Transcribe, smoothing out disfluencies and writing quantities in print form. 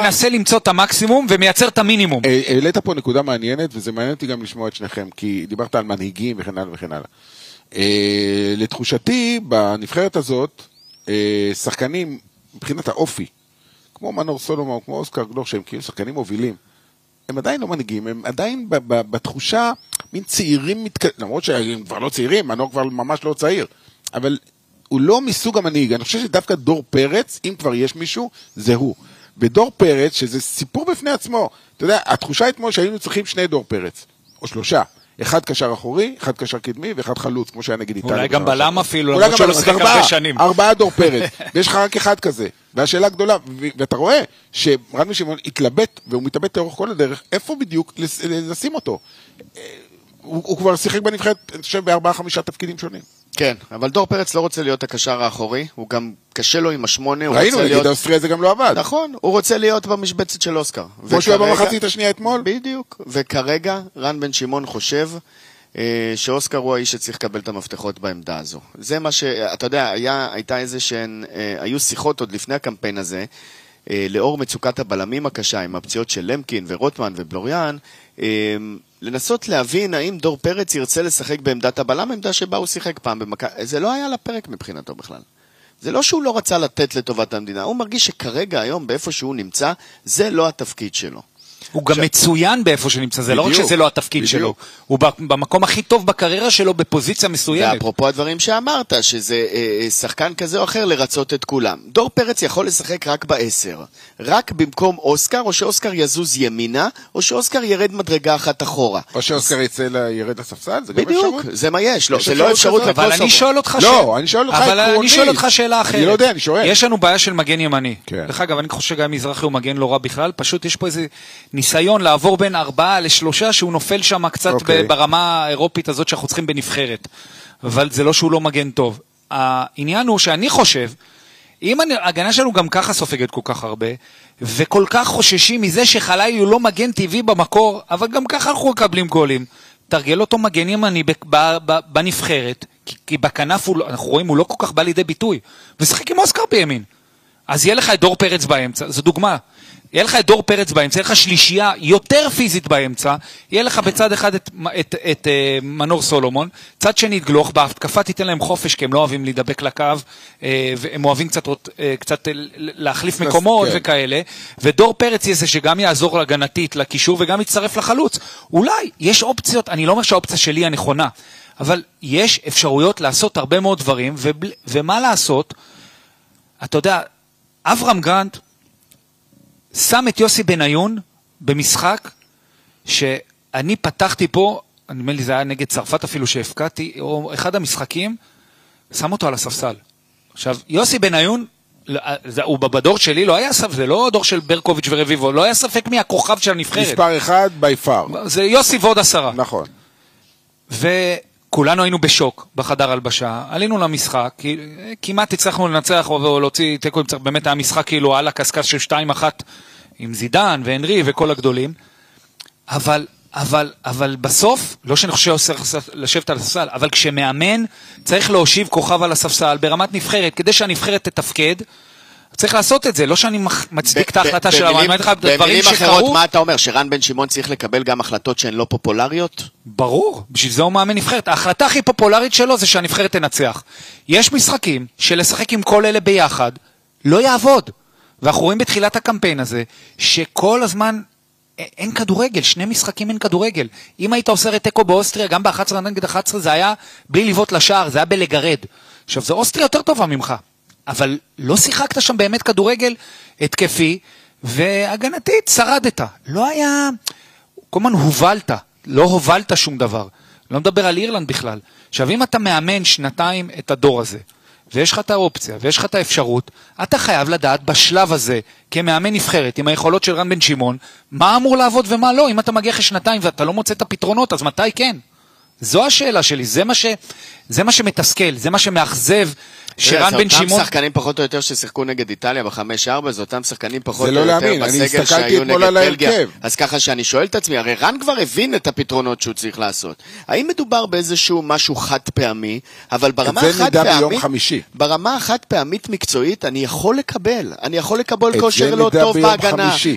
מנסה למצוא את המקסימום ומייצר את המינימום. העלית פה נקודה מעניינת, וזה מעניין אותי גם לשמוע את שניכם, כי דיברת על מנהיגים וכן הלאה וכן הלאה. לתחושתי, בנבחרת הזאת, שחקנים, מבחינת האופי, כמו מנור סולומון, כמו אוסקר גלוך, שהם כאילו שחקנים מובילים, הם עדיין לא מנהיגים, הם עדיין בתחושה, מין צעירים, למרות שהם כבר לא צעירים, מנור כבר ממש לא צעיר, אבל הוא לא מסוג המנהיג. אני חושב שדווקא דור פרץ, אם כבר יש מישהו, זה הוא. ודור פרץ, שזה סיפור בפני עצמו, אתה יודע, התחושה אתמול שהיינו צריכים 2 דור פרץ, או 3, אחד קשר אחורי, אחד קשר קדמי, ואחד חלוץ, כמו שהיה נגיד איטליה. אולי גם בלם אפילו, למרות שלא שחק הרבה שנים. 4 דור פרץ, ויש לך רק אחד כזה. והשאלה גדולה, ואתה רואה שרן בן שמעון התלבט, והוא מתלבט לאורך כל הדרך, איפה בדיוק לשים אותו? הוא כבר שיחק בנבחרת, אני חושב, ב4-5 תפקידים שונים. כן, אבל דור פרץ לא רוצה להיות הקשר האחורי, הוא גם קשה לו עם 8, ראינו, נגד האוסטריה זה גם לא עבד. נכון, הוא רוצה להיות במשבצת של אוסקר. כמו שהוא היה במחצית השנייה אתמול. בדיוק, וכרגע רן בן שמעון חושב שאוסקר הוא האיש שצריך לקבל את המפתחות בעמדה הזו. זה מה אתה יודע, הייתה איזה שהן, היו שיחות עוד לפני הקמפיין הזה, לאור מצוקת הבלמים הקשה, עם הפציעות של למקין ורוטמן ובלוריאן, לנסות להבין האם דור פרץ ירצה לשחק בעמדת הבלם, עמדה שבה הוא שיחק פעם במכבי. זה לא היה לפרק מבחינתו בכלל. זה לא שהוא לא רצה לתת לטובת המדינה, הוא מרגיש שכרגע היום באיפה שהוא נמצא, זה לא התפקיד שלו. הוא גם מצוין באיפה שנמצא, זה לא רק שזה לא התפקיד שלו, הוא במקום הכי טוב בקריירה שלו בפוזיציה מסוימת. ואפרופו הדברים שאמרת, שזה שחקן כזה או אחר לרצות את כולם. דור פרץ יכול לשחק רק ב10, רק במקום אוסקר, או שאוסקר יזוז ימינה, או שאוסקר ירד מדרגה אחת אחורה. או שאוסקר ירד לספסל, זה גם אפשרות. בדיוק, זה מה יש, זה לא אפשרות לקוסובו. אבל אני שואל אותך שאלה אחרת. אני לא יודע, אני שואל. יש לנו בעיה של מגן ימני. דרך אגב, אני חושב שגם מזרחי הוא מגן לא רע בכלל, פשוט יש פה איזה ניסיון לעבור בין 4 ל3, שהוא נופל שם קצת ברמה האירופית הזאת שאנחנו צריכים בנבחרת. אבל זה לא שהוא לא מגן טוב. העניין הוא שאני חושב, אם ההגנה שלנו גם ככה סופגת כל כך הרבה, וכל כך חוששים מזה שחלילי הוא לא מגן טבעי במקור, אבל גם ככה אנחנו מקבלים גולים, תרגל אותו מגן ימני בנבחרת, כי בכנף אנחנו רואים הוא לא כל כך בא לידי ביטוי, ושחק עם אוסקר בימין. אז יהיה לך את דור פרץ באמצע, זו דוגמה. יהיה לך את דור פרץ באמצע, יהיה לך שלישייה יותר פיזית באמצע, יהיה לך בצד אחד את מנור סולומון, צד שני את גלוך, בהתקפה תיתן להם חופש, כי הם לא אוהבים להידבק לקו, והם אוהבים קצת להחליף מקומות וכאלה, ודור פרץ יהיה זה שגם יעזור להגנתית, לקישור, וגם יצטרף לחלוץ. אולי יש אופציות, אני לא אומר שהאופציה שלי הנכונה, אבל יש אפשרויות לעשות הרבה מאוד דברים, ומה לעשות? אתה יודע, אברהם גרנט שם את יוסי בניון במשחק שאני פתחתי פה, אני אומר לי זה היה נגד צרפת אפילו שהפקעתי, או אחד המשחקים, שם אותו על הספסל. עכשיו, יוסי בניון, הוא בדור שלי, לא היה ספק, זה לא דור של ברקוביץ' ורביבו, לא היה ספק מי הכוכב של הנבחרת. מספר 1 ביפר. זה יוסי ועוד 10. נכון. וכולנו היינו בשוק בחדר הלבשה, עלינו למשחק, כמעט הצלחנו לנצח ולהוציא תיקו, באמת היה משחק כאילו על הקסקס של 2-1 עם זידן והנרי וכל הגדולים, אבל בסוף, לא שאני חושב שעושה לשבת על הספסל, אבל כשמאמן צריך להושיב כוכב על הספסל ברמת נבחרת, כדי שהנבחרת תתפקד, צריך לעשות את זה, לא שאני מצדיק את ההחלטה שלה, אבל אני אומר לך דברים שקרו. במילים אחרות, מה אתה אומר? שרן בן שמעון צריך לקבל גם החלטות שהן לא פופולריות? ברור, בשביל זה הוא מאמן נבחרת. ההחלטה הכי פופולרית שלו זה שהנבחרת תנצח. יש משחקים שלשחק עם כל אלה ביחד, לא יעבוד. ואנחנו רואים בתחילת הקמפיין הזה, שכל הזמן אין כדורגל, 2 משחקים אין כדורגל. אם היית עושה רטקו באוסטריה, גם ב-11 נגד 11, זה היה בלי לבעוט לשער, זה היה בלגרד. עכשיו, זה אוסטריה יותר טובה ממך. אבל לא שיחקת שם באמת כדורגל התקפי, והגנתית שרדת. לא היה, כל הזמן הובלת, לא הובלת שום דבר. לא מדבר על אירלנד בכלל. עכשיו, אם אתה מאמן 2 את הדור הזה, ויש לך את האופציה, ויש לך את האפשרות, אתה חייב לדעת בשלב הזה, כמאמן נבחרת, עם היכולות של רן בן שמעון, מה אמור לעבוד ומה לא. אם אתה מגיע אחרי 2 ואתה לא מוצא את הפתרונות, אז מתי כן? זו השאלה שלי, זה מה שמתסכל, זה מה שמאכזב, שרן בן שמעון... זה אותם שחקנים פחות או יותר ששיחקו נגד איטליה ב-5-4, זה אותם שחקנים פחות או יותר להאמין, בסגל שהיו נגד בלגיה. אז ככה שאני שואל את עצמי, הרי רן כבר הבין את הפתרונות שהוא צריך לעשות. האם מדובר באיזשהו משהו חד פעמי, אבל ברמה החד פעמית מקצועית, אני יכול לקבל כושר לא טוב בהגנה,